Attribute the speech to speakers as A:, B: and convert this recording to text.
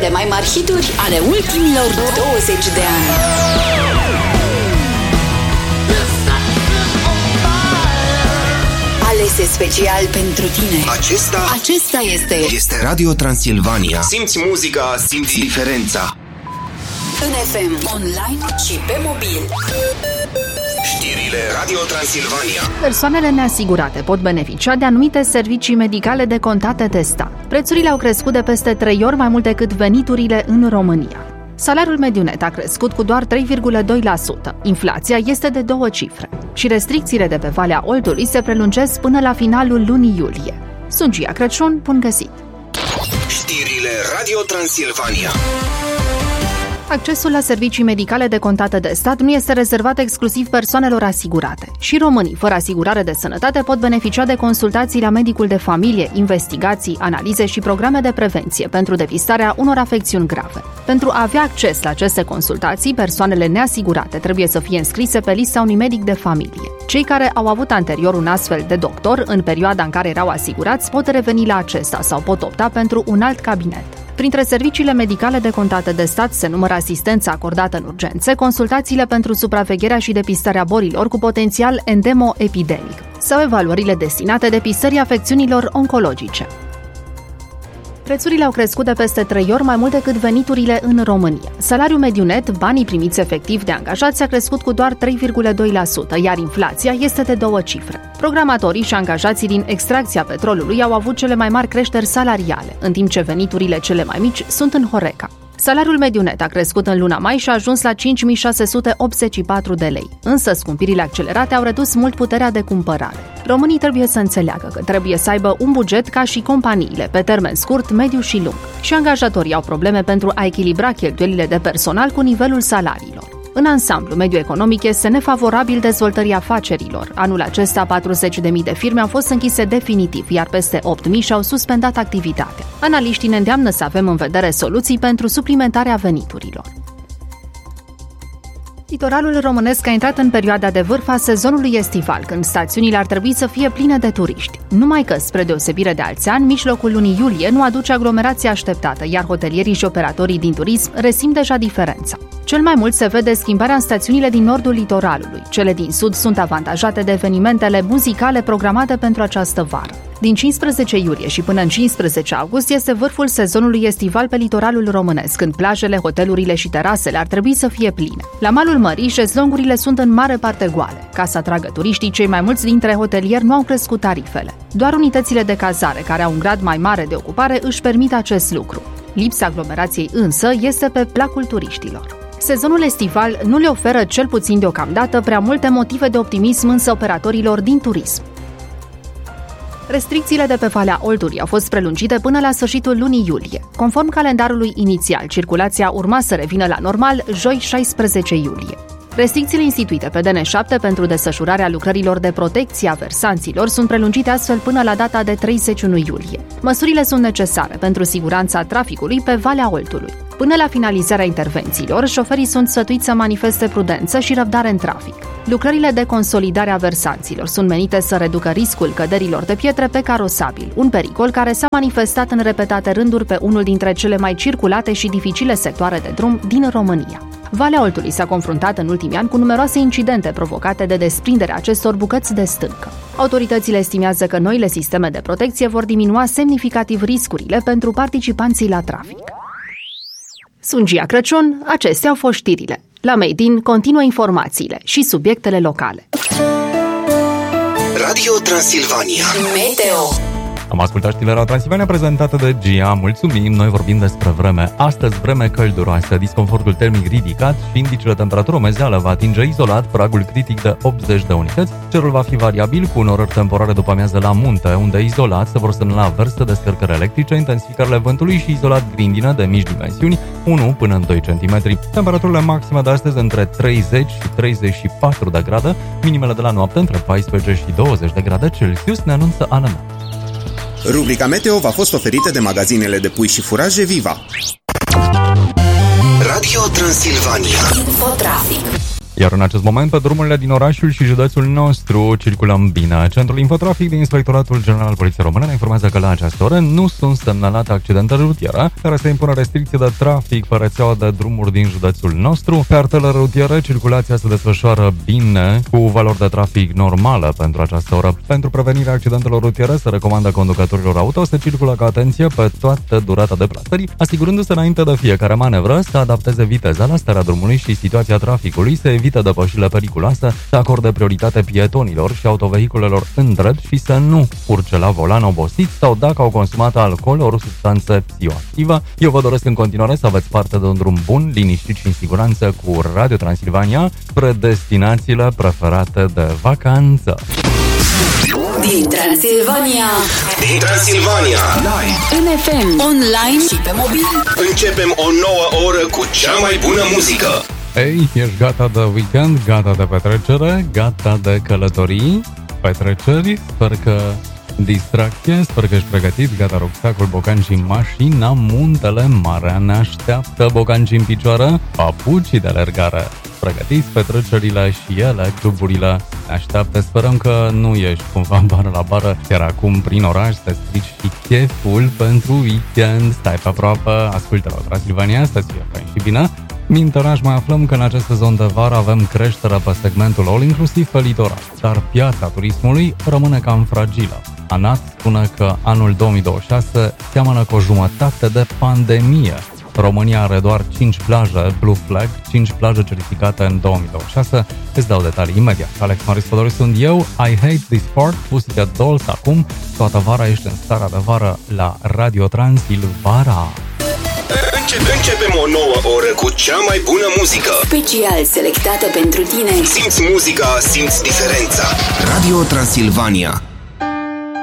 A: Cele mai mari hituri ale ultimilor 20 de ani. Alese special pentru tine. Acesta este
B: Radio Transilvania. Simți muzica, simți diferența.
A: În FM, online și pe mobil.
B: Știrile Radio Transilvania.
C: Persoanele neasigurate pot beneficia de anumite servicii medicale decontate de stat. Prețurile au crescut de peste 3 ori mai mult decât veniturile în România. Salariul mediu net a crescut cu doar 3,2%. Inflația este de 2 cifre. Și restricțiile de pe Valea Oltului se prelungesc până la finalul lunii iulie. Sunt Gia Crăciun, bun găsit!
B: Știrile Radio Transilvania.
C: Accesul la servicii medicale decontate de stat nu este rezervat exclusiv persoanelor asigurate. Și românii fără asigurare de sănătate pot beneficia de consultații la medicul de familie, investigații, analize și programe de prevenție pentru depistarea unor afecțiuni grave. Pentru a avea acces la aceste consultații, persoanele neasigurate trebuie să fie înscrise pe lista unui medic de familie. Cei care au avut anterior un astfel de doctor în perioada în care erau asigurați pot reveni la acesta sau pot opta pentru un alt cabinet. Printre serviciile medicale decontate de stat se numără asistența acordată în urgențe, consultațiile pentru supravegherea și depistarea bolilor cu potențial endemo-epidemic sau evaluările destinate depistării afecțiunilor oncologice. Prețurile au crescut de peste 3 ori mai mult decât veniturile în România. Salariul mediu net, banii primiți efectiv de angajați, a crescut cu doar 3,2%, iar inflația este de 2 cifre. Programatorii și angajații din extracția petrolului au avut cele mai mari creșteri salariale, în timp ce veniturile cele mai mici sunt în Horeca. Salariul mediu net a crescut în luna mai și a ajuns la 5.684 de lei, însă scumpirile accelerate au redus mult puterea de cumpărare. Românii trebuie să înțeleagă că trebuie să aibă un buget ca și companiile, pe termen scurt, mediu și lung. Și angajatorii au probleme pentru a echilibra cheltuielile de personal cu nivelul salariilor. În ansamblu, mediul economic este nefavorabil dezvoltării afacerilor. Anul acesta, 40.000 de firme au fost închise definitiv, iar peste 8.000 și-au suspendat activitatea. Analiștii ne îndeamnă să avem în vedere soluții pentru suplimentarea veniturilor. Litoralul românesc a intrat în perioada de vârf a sezonului estival, când stațiunile ar trebui să fie pline de turiști. Numai că, spre deosebire de alți ani, mijlocul lunii iulie nu aduce aglomerația așteptată, iar hotelierii și operatorii din turism resimt deja diferența. Cel mai mult se vede schimbarea în stațiunile din nordul litoralului. Cele din sud sunt avantajate de evenimentele muzicale programate pentru această vară. Din 15 iulie și până în 15 august este vârful sezonului estival pe litoralul românesc, când plajele, hotelurile și terasele ar trebui să fie pline. La malul mării, șezlongurile sunt în mare parte goale. Ca să atragă turiștii, cei mai mulți dintre hotelieri nu au crescut tarifele. Doar unitățile de cazare, care au un grad mai mare de ocupare, își permit acest lucru. Lipsa aglomerației însă este pe placul turiștilor. Sezonul estival nu le oferă, cel puțin deocamdată, prea multe motive de optimism însă operatorilor din turism. Restricțiile de pe Valea Oltului au fost prelungite până la sfârșitul lunii iulie. Conform calendarului inițial, circulația urma să revină la normal joi 16 iulie. Restricțiile instituite pe DN7 pentru desfășurarea lucrărilor de protecție a versanților sunt prelungite astfel până la data de 31 iulie. Măsurile sunt necesare pentru siguranța traficului pe Valea Oltului. Până la finalizarea intervențiilor, șoferii sunt sfătuiți să manifeste prudență și răbdare în trafic. Lucrările de consolidare a versanților sunt menite să reducă riscul căderilor de pietre pe carosabil, un pericol care s-a manifestat în repetate rânduri pe unul dintre cele mai circulate și dificile sectoare de drum din România. Valea Oltului s-a confruntat în ultimii ani cu numeroase incidente provocate de desprinderea acestor bucăți de stâncă. Autoritățile estimează că noile sisteme de protecție vor diminua semnificativ riscurile pentru participanții la trafic. Sunt Gia Crăciun, acestea au fost știrile. La Made In continuă informațiile și subiectele locale.
B: Radio Transilvania.
A: Meteo.
D: Am ascultat știrile la Transilvania prezentată de Gia. Mulțumim! Noi vorbim despre vreme. Astăzi vreme călduroasă, disconfortul termic ridicat și indicele temperatură mezeală va atinge izolat pragul critic de 80 de unități. Cerul va fi variabil cu unorări temporare după amiază la munte, unde izolat se vor semnala averse descărcări electrice, intensificările vântului și izolat grindină de mici dimensiuni, 1 până în 2 cm. Temperaturile maxime de astăzi între 30 și 34 de grade, minimele de la noapte între 14 și 20 de grade Celsius, ne anunță ANM.
B: Rubrica Meteo v-a fost oferită de magazinele de pui și furaje Viva. Radio Transilvania.
A: Infotrafic.
D: Iar în acest moment, pe drumurile din orașul și județul nostru circulăm bine. Centrul Infotrafic din Inspectoratul General al Poliției Române ne informează că la această oră nu sunt semnalate accidente rutiere, care se impune restricții de trafic pe rețeaua de drumuri din județul nostru. Pe arterele rutiere, circulația se desfășoară bine, cu valori de trafic normală pentru această oră. Pentru prevenirea accidentelor rutiere, se recomandă conducătorilor auto să circulă cu atenție pe toată durata deplasării, asigurându-se înainte de fiecare manevră să adapteze viteza la starea drumului și situația traficului, să evite depășirile periculoase, să acorde prioritate pietonilor și autovehiculelor în drept și să nu urce la volan obosiți sau dacă au consumat alcool ori substanță psihoactivă. Eu vă doresc în continuare să aveți parte de un drum bun, liniștit și în siguranță cu Radio Transilvania spre destinațiile preferate de vacanță.
A: Din Transilvania. Live. În FM, online și pe mobil.
E: Începem o nouă oră cu cea mai bună muzică.
D: Ei, ești gata de weekend, gata de petrecere, gata de călătorii, petreceri, sper că distracție, sper că ești pregătit, gata rucsacul, bocanci în mașina, muntele, marea ne așteaptă, bocanci în picioare, papucii de alergare pregătiți, petrecerile și ele, cluburile ne așteaptă, sperăm că nu ești cumva bară la bară, chiar acum prin oraș să strici și cheful pentru weekend, stai pe aproape, ascultă la Transilvania, să-ți fie fain și bine. Mintoraș, mai aflăm că în acest sezon de vară avem creștere pe segmentul all-inclusiv pe litoral, dar piața turismului rămâne cam fragilă. ANAT spune că anul 2026 seamănă cu o jumătate de pandemie. România are doar 5 plaje Blue Flag, 5 plaje certificate în 2026. Îți dau detalii imediat. Alex Maris Fodori sunt eu, I Hate This Part, Pussycat Dolls acum. Toată vara ești în starea de vară la Radio Transilvania.
E: Începem o nouă oră cu cea mai bună muzică.
A: Special selectată pentru tine.
E: Simți muzica, simți diferența. Radio Transilvania.